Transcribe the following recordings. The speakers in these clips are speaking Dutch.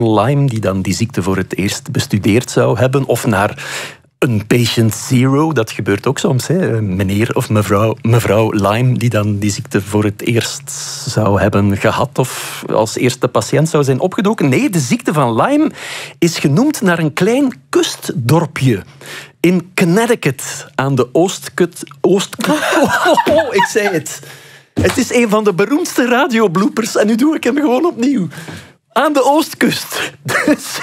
Lyme, die dan die ziekte voor het eerst bestudeerd zou hebben, of naar een patient zero, dat gebeurt ook soms. Hè? Meneer of mevrouw Lyme, die dan die ziekte voor het eerst zou hebben gehad of als eerste patiënt zou zijn opgedoken. Nee, de ziekte van Lyme is genoemd naar een klein kustdorpje in Connecticut aan de oostkust. Ik zei het. Het is een van de beroemdste radiobloopers en nu doe ik hem gewoon opnieuw. Aan de oostkust. Dus...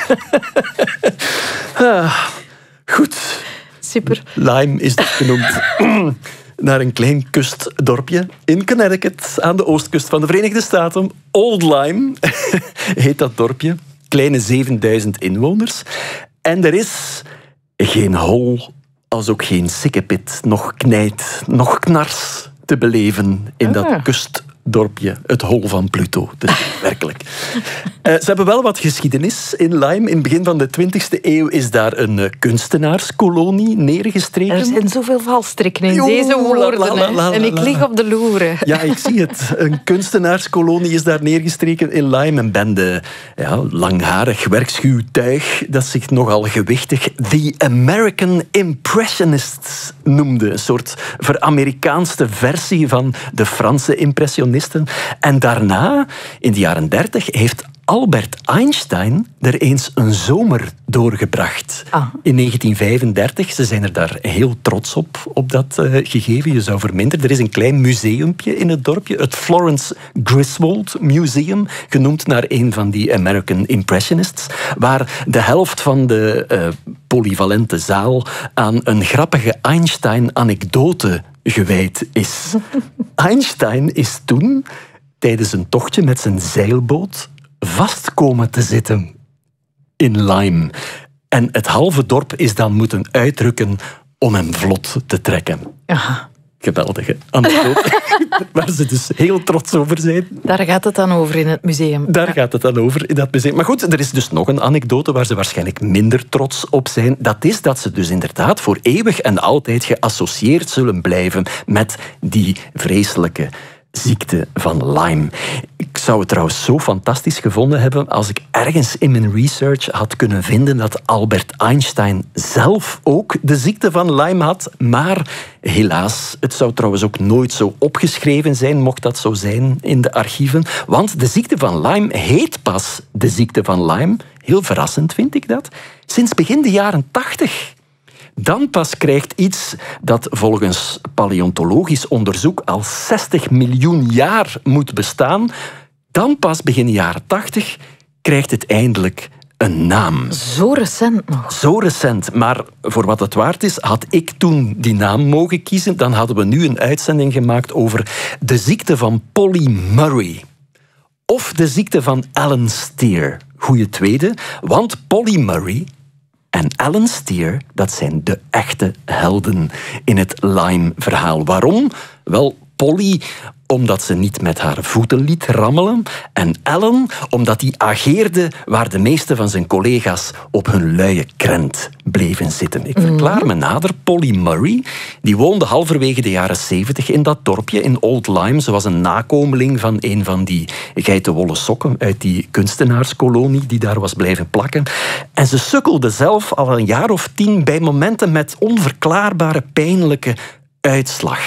Goed. Super. Lyme is dus genoemd naar een klein kustdorpje in Connecticut aan de oostkust van de Verenigde Staten. Old Lyme heet dat dorpje. Kleine 7000 inwoners. En er is geen hol, als ook geen sikkepit, nog knijt, nog knars te beleven in dat kustdorpje. Het hol van Pluto. Dus werkelijk. Ze hebben wel wat geschiedenis in Lyme. In het begin van de 20e eeuw is daar een kunstenaarskolonie neergestreken. Er zijn zoveel valstrikken in deze woorden. En ik lig op de loeren. Ja, ik zie het. Een kunstenaarskolonie is daar neergestreken in Lyme. Een bende langharig, werkschuw tuig dat zich nogal gewichtig The American Impressionists noemde. Een soort ver-Amerikaanste versie van de Franse impressionisten. En daarna, in de jaren 30, heeft Albert Einstein er eens een zomer doorgebracht. In 1935. Ze zijn er daar heel trots op dat gegeven. Je zou verminderen. Er is een klein museumpje in het dorpje. Het Florence Griswold Museum. Genoemd naar een van die American Impressionists. Waar de helft van de polyvalente zaal aan een grappige Einstein-anekdote gewijd is. Einstein is toen, tijdens een tochtje met zijn zeilboot, vast komen te zitten in Lyme. En het halve dorp is dan moeten uitrukken om hem vlot te trekken. Aha. Geweldige anekdote, waar ze dus heel trots over zijn. Daar gaat het dan over in het museum. Daar gaat het dan over in dat museum. Maar goed, er is dus nog een anekdote waar ze waarschijnlijk minder trots op zijn. Dat is dat ze dus inderdaad voor eeuwig en altijd geassocieerd zullen blijven met die vreselijke ziekte van Lyme. Ik zou het trouwens zo fantastisch gevonden hebben als ik ergens in mijn research had kunnen vinden dat Albert Einstein zelf ook de ziekte van Lyme had. Maar helaas, het zou trouwens ook nooit zo opgeschreven zijn, mocht dat zo zijn in de archieven. Want de ziekte van Lyme heet pas de ziekte van Lyme. Heel verrassend vind ik dat. Sinds begin de jaren 80. Dan pas krijgt iets dat volgens paleontologisch onderzoek al 60 miljoen jaar moet bestaan. Dan pas begin jaren 80 krijgt het eindelijk een naam. Zo recent nog. Zo recent, maar voor wat het waard is, had ik toen die naam mogen kiezen. Dan hadden we nu een uitzending gemaakt over de ziekte van Polly Murray. Of de ziekte van Alan Steer. Goeie tweede, want Polly Murray en Alan Steer, dat zijn de echte helden in het Lyme-verhaal. Waarom? Wel, Polly, omdat ze niet met haar voeten liet rammelen. En Alan, omdat hij ageerde waar de meeste van zijn collega's op hun luie krent bleven zitten. Ik verklaar me nader. Polly Murray, die woonde halverwege de jaren 70 in dat dorpje in Old Lyme. Ze was een nakomeling van een van die geitenwolle sokken uit die kunstenaarskolonie die daar was blijven plakken. En ze sukkelde zelf al een jaar of 10 bij momenten met onverklaarbare pijnlijke uitslag.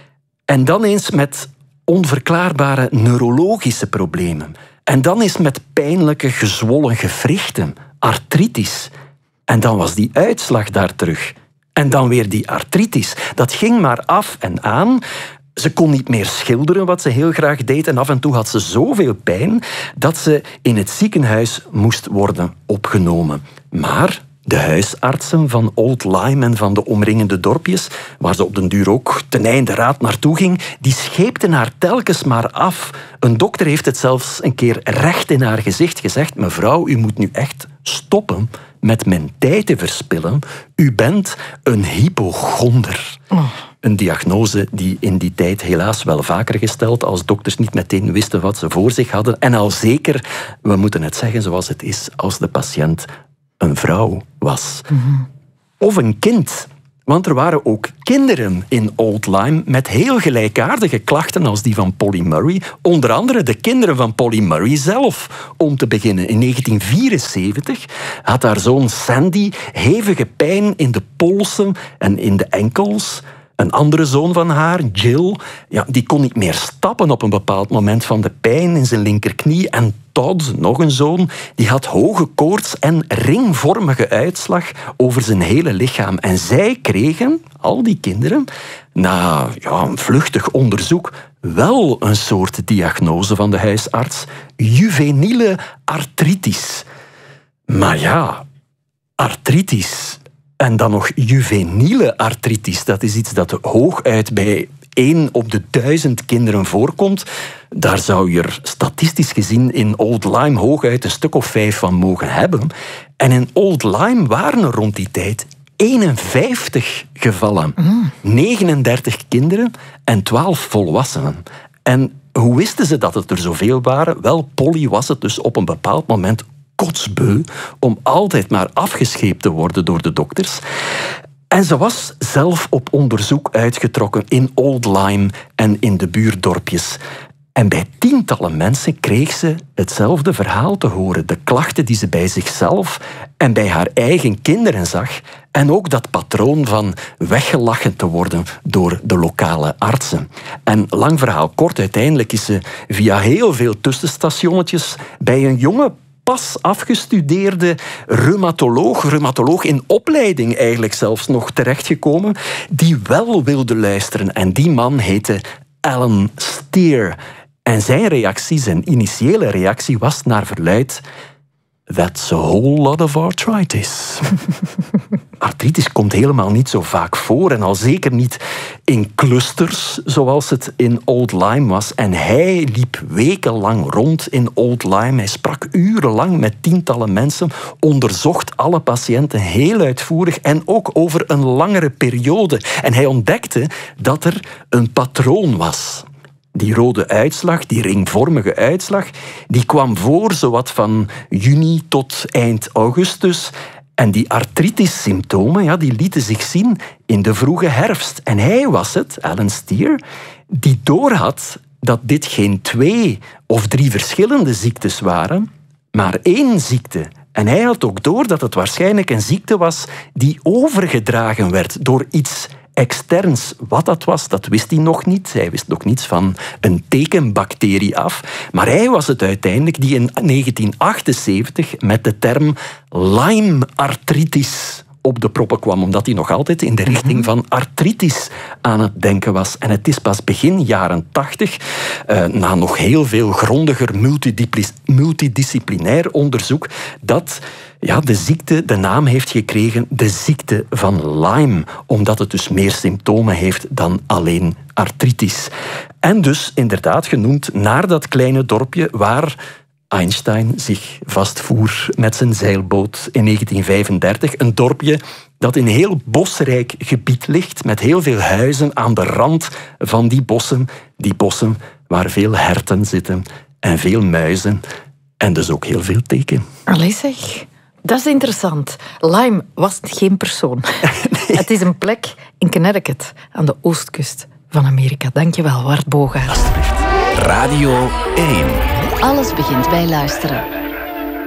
En dan eens met onverklaarbare neurologische problemen. En dan eens met pijnlijke gezwollen gewrichten, artritis. En dan was die uitslag daar terug. En dan weer die artritis. Dat ging maar af en aan. Ze kon niet meer schilderen, wat ze heel graag deed. En af en toe had ze zoveel pijn dat ze in het ziekenhuis moest worden opgenomen. Maar de huisartsen van Old Lyme en van de omringende dorpjes, waar ze op den duur ook ten einde raad naartoe ging, die scheepten haar telkens maar af. Een dokter heeft het zelfs een keer recht in haar gezicht gezegd: mevrouw, u moet nu echt stoppen met mijn tijd te verspillen. U bent een hypochonder. Een diagnose die in die tijd helaas wel vaker gesteld, als dokters niet meteen wisten wat ze voor zich hadden. En al zeker, we moeten het zeggen zoals het is, als de patiënt een vrouw was. Of een kind. Want er waren ook kinderen in Old Lyme met heel gelijkaardige klachten als die van Polly Murray. Onder andere de kinderen van Polly Murray zelf. Om te beginnen, in 1974 had haar zoon Sandy hevige pijn in de polsen en in de enkels. Een andere zoon van haar, Jill, die kon niet meer stappen op een bepaald moment van de pijn in zijn linkerknie. En Todd, nog een zoon, die had hoge koorts en ringvormige uitslag over zijn hele lichaam. En zij kregen, al die kinderen, na een vluchtig onderzoek, wel een soort diagnose van de huisarts. Juveniele artritis. Maar artritis... En dan nog juveniele artritis. Dat is iets dat hooguit bij 1 op de 1000 kinderen voorkomt. Daar zou je er statistisch gezien in Old Lyme hooguit een stuk of 5 van mogen hebben. En in Old Lyme waren er rond die tijd 51 gevallen. 39 kinderen en 12 volwassenen. En hoe wisten ze dat het er zoveel waren? Wel, Polly was het dus op een bepaald moment kotsbeu om altijd maar afgescheept te worden door de dokters. En ze was zelf op onderzoek uitgetrokken in Old Lyme en in de buurdorpjes. En bij tientallen mensen kreeg ze hetzelfde verhaal te horen. De klachten die ze bij zichzelf en bij haar eigen kinderen zag. En ook dat patroon van weggelachen te worden door de lokale artsen. En lang verhaal kort, uiteindelijk is ze via heel veel tussenstationnetjes bij een jonge pas afgestudeerde reumatoloog in opleiding eigenlijk zelfs nog terechtgekomen, die wel wilde luisteren. En die man heette Alan Steer. En zijn initiële reactie was naar verluidt: That's a whole lot of arthritis. Artritis komt helemaal niet zo vaak voor en al zeker niet in clusters zoals het in Old Lyme was. En hij liep wekenlang rond in Old Lyme. Hij sprak urenlang met tientallen mensen, onderzocht alle patiënten heel uitvoerig en ook over een langere periode. En hij ontdekte dat er een patroon was. Die rode uitslag, die ringvormige uitslag, die kwam voor zowat van juni tot eind augustus. En die artritis-symptomen, die lieten zich zien in de vroege herfst. En hij was het, Alan Steer, die doorhad dat dit geen 2 of 3 verschillende ziektes waren, maar 1 ziekte. En hij had ook door dat het waarschijnlijk een ziekte was die overgedragen werd door iets externs. Wat dat was, dat wist hij nog niet. Hij wist nog niets van een tekenbacterie af. Maar hij was het uiteindelijk die in 1978 met de term Lyme-artritis op de proppen kwam, omdat hij nog altijd in de richting van artritis aan het denken was. En het is pas begin jaren 80, na nog heel veel grondiger multidisciplinair onderzoek, dat de ziekte de naam heeft gekregen de ziekte van Lyme, omdat het dus meer symptomen heeft dan alleen artritis. En dus inderdaad genoemd naar dat kleine dorpje waar Einstein zich vastvoer met zijn zeilboot in 1935. Een dorpje dat in een heel bosrijk gebied ligt, met heel veel huizen aan de rand van die bossen waar veel herten zitten en veel muizen en dus ook heel veel teken. Allee zeg, dat is interessant. Lyme was geen persoon. Nee. Het is een plek in Connecticut, aan de oostkust van Amerika. Dankjewel, Wart Bogaert. Alsjeblieft. Radio 1. Alles begint bij luisteren.